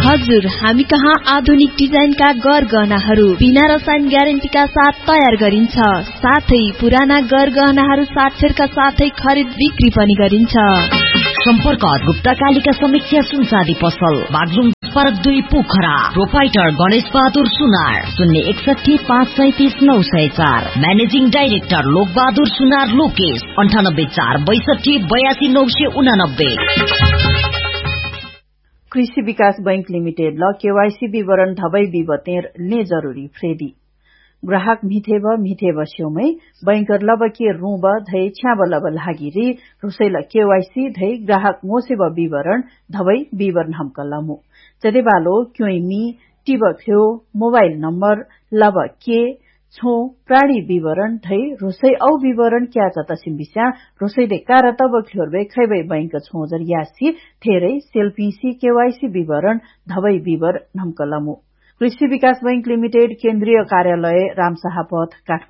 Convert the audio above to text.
हजुर, हामी कहाँ आधुनिक डिजाइनका गहनाहरू बिना रसायन ग्यारेन्टीका साथ तयार गरिन्छ। साथै पुराना गहनाहरू साक्षरका साथै खरिद बिक्री पनि गरिन्छ। सम्पर्क गुप्ता कालिका समीक्षा सुनचाँदी पसल, बागलुङ पार्क 2 पोखरा। प्रोपाइटर गणेश बहादुर सुनार, 061533904। म्यानेजिङ डाइरेक्टर लोक बहादुर सुनार लोकेश, 9846282989। कृषि विकास बैंक लिमिटेड ल केवाईसी विवरण धबै विवतेर ने जरूरी फ्रेडी ग्राहक मिथेब स्योमै बैंकर लब के रूब धै छ्याब लब लागिरी रुसैल केवाईसी धै ग्राहक मोसेब विवरण धबै विवरण हमकलमु चदेबालो क्योइमी टिब थियो मोबाइल नम्बर लब के छो प्राणी विवरण धै रुसै औ विवरण क्या चतसिम बिस्या रुसैले कारतब ख्योरबे खैबै बैंक छोजर यासी थेरै सेल्फीसी केवाईसी विवरण धबै विवर नम्कलमु। कृषि विकास बैंक लिमिटेड केन्द्रीय कार्यालय रामशाह पथ काठमाडौँ।